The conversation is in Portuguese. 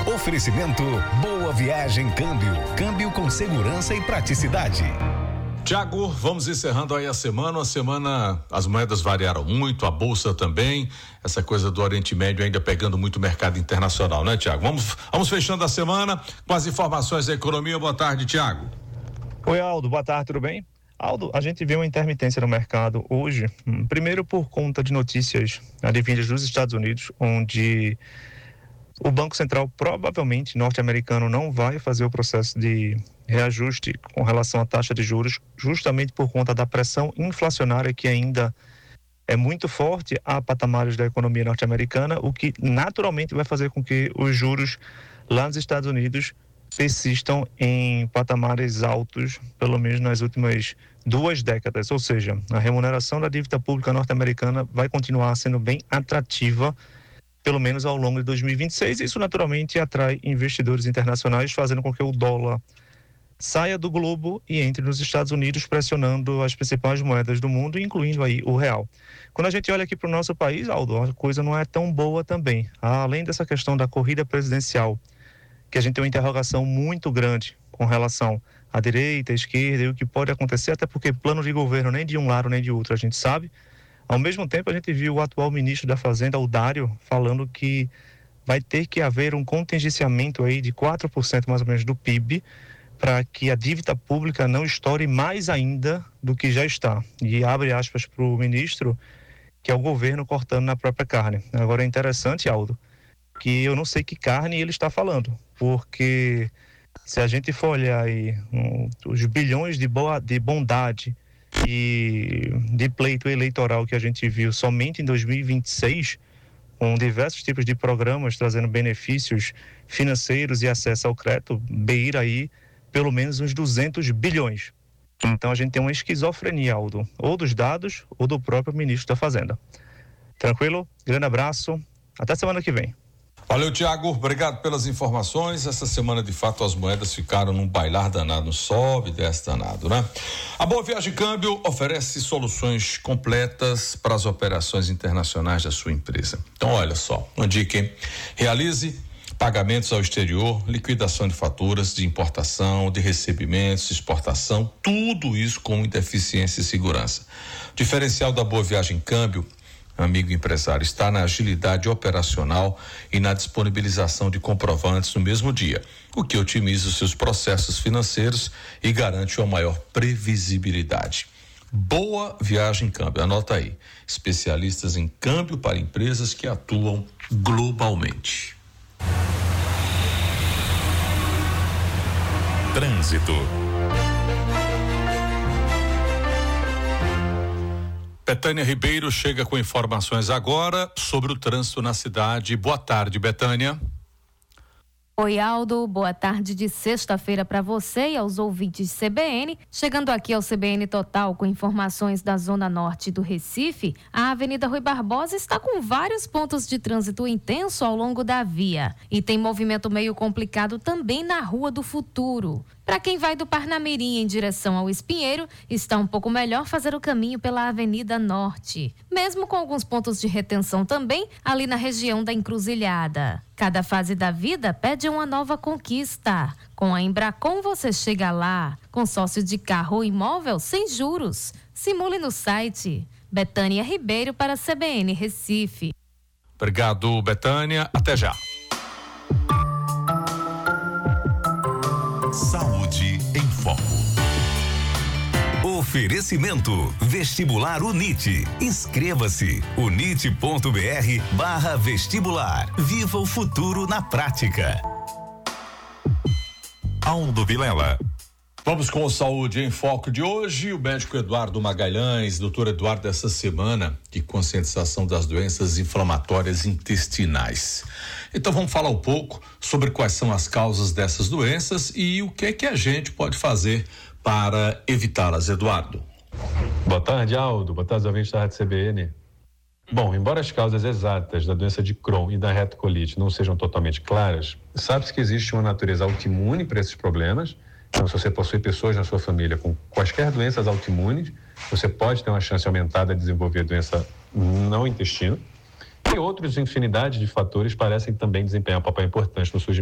Oferecimento Boa Viagem Câmbio. Câmbio com segurança e praticidade. Tiago, vamos encerrando aí a semana, as moedas variaram muito, a bolsa também, essa coisa do Oriente Médio ainda pegando muito o mercado internacional, né, Tiago? Vamos fechando a semana com as informações da economia. Boa tarde, Tiago. Oi, Aldo, boa tarde, tudo bem? Aldo, a gente vê uma intermitência no mercado hoje, primeiro por conta de notícias advindas dos Estados Unidos, onde o Banco Central, provavelmente norte-americano, não vai fazer o processo de reajuste com relação à taxa de juros, justamente por conta da pressão inflacionária que ainda é muito forte a patamares da economia norte-americana, o que naturalmente vai fazer com que os juros lá nos Estados Unidos persistam em patamares altos, pelo menos nas últimas 2 décadas, ou seja, a remuneração da dívida pública norte-americana vai continuar sendo bem atrativa, pelo menos ao longo de 2026. Isso naturalmente atrai investidores internacionais, fazendo com que o dólar saia do globo e entre nos Estados Unidos, pressionando as principais moedas do mundo, incluindo aí o real. Quando a gente olha aqui para o nosso país, Aldo, a coisa não é tão boa também. Além dessa questão da corrida presidencial, que a gente tem uma interrogação muito grande com relação à direita, à esquerda e o que pode acontecer, até porque plano de governo nem de um lado nem de outro a gente sabe. Ao mesmo tempo, a gente viu o atual ministro da Fazenda, o Dário, falando que vai ter que haver um contingenciamento aí de 4% mais ou menos do PIB para que a dívida pública não estoure mais ainda do que já está. E abre aspas para o ministro, que é o governo cortando na própria carne. Agora é interessante, Aldo, que eu não sei que carne ele está falando, porque se a gente for olhar aí os bilhões de bondade e de pleito eleitoral que a gente viu somente em 2026, com diversos tipos de programas trazendo benefícios financeiros e acesso ao crédito, beira aí pelo menos uns 200 bilhões. Então a gente tem uma esquizofrenia, Aldo, ou dos dados ou do próprio ministro da Fazenda. Tranquilo? Grande abraço, até semana que vem. Valeu, Tiago, obrigado pelas informações. Essa semana, de fato, as moedas ficaram num bailar danado, sobe e desce danado, né? A Boa Viagem Câmbio oferece soluções completas para as operações internacionais da sua empresa. Então, olha só, uma dica, hein? Realize pagamentos ao exterior, liquidação de faturas de importação, de recebimentos, exportação, tudo isso com muita eficiência e segurança. O diferencial da Boa Viagem Câmbio, amigo empresário, está na agilidade operacional e na disponibilização de comprovantes no mesmo dia, o que otimiza os seus processos financeiros e garante uma maior previsibilidade. Boa Viagem Câmbio, anota aí, especialistas em câmbio para empresas que atuam globalmente. Trânsito. Betânia Ribeiro chega com informações agora sobre o trânsito na cidade. Boa tarde, Betânia. Oi, Aldo, boa tarde de sexta-feira para você e aos ouvintes CBN. Chegando aqui ao CBN Total com informações da Zona Norte do Recife, a Avenida Rui Barbosa está com vários pontos de trânsito intenso ao longo da via. E tem movimento meio complicado também na Rua do Futuro. Para quem vai do Parnamirim em direção ao Espinheiro, está um pouco melhor fazer o caminho pela Avenida Norte. Mesmo com alguns pontos de retenção também ali na região da Encruzilhada. Cada fase da vida pede uma nova conquista. Com a Embracon você chega lá. Consórcio de carro ou imóvel sem juros. Simule no site. Betânia Ribeiro para CBN Recife. Obrigado, Betânia. Até já. Saúde em Foco. Oferecimento Vestibular UNIT. Inscreva-se unit.br/vestibular. Viva o futuro na prática. Aldo Vilela. Vamos com o Saúde em Foco de hoje. O médico Eduardo Magalhães, doutor Eduardo, essa semana de conscientização das doenças inflamatórias intestinais. Então vamos falar um pouco sobre quais são as causas dessas doenças e o que é que a gente pode fazer para evitá-las, Eduardo. Boa tarde, Aldo. Boa tarde, ouvintes da Rádio CBN. Bom, embora as causas exatas da doença de Crohn e da retocolite não sejam totalmente claras, sabe-se que existe uma natureza autoimune para esses problemas. Então, se você possui pessoas na sua família com quaisquer doenças autoimunes, você pode ter uma chance aumentada de desenvolver doença no intestino. E outros infinidade de fatores parecem também desempenhar um papel importante no surgimento